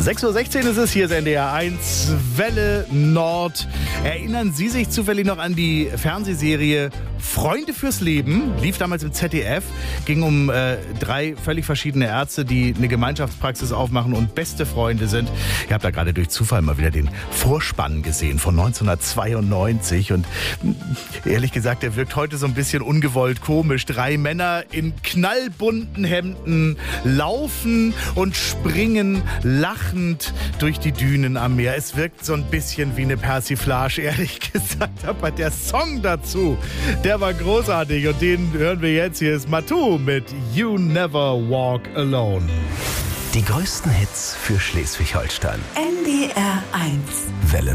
6:16 Uhr ist es, hier ist NDR 1, Welle Nord. Erinnern Sie sich zufällig noch an die Fernsehserie Freunde fürs Leben? Lief damals im ZDF, ging um 3 völlig verschiedene Ärzte, die eine Gemeinschaftspraxis aufmachen und beste Freunde sind. Ihr habt da gerade durch Zufall mal wieder den Vorspann gesehen von 1992 und ehrlich gesagt, der wirkt heute so ein bisschen ungewollt komisch. 3 Männer in knallbunten Hemden laufen und springen lachend durch die Dünen am Meer. Es wirkt so ein bisschen wie eine Persiflage, ehrlich gesagt. Aber der Song dazu, der war großartig und den hören wir jetzt. Hier ist Matu mit You Never Walk Alone. Die größten Hits für Schleswig-Holstein. NDR 1